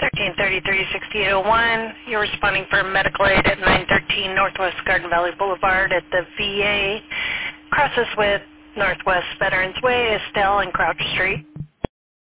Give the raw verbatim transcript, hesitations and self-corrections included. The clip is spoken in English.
thirteen thirty-three, sixty-eight oh one. You're responding for medical aid at nine thirteen Northwest Garden Valley Boulevard at the V A. Crosses with Northwest Veterans Way, Estelle, and Crouch Street.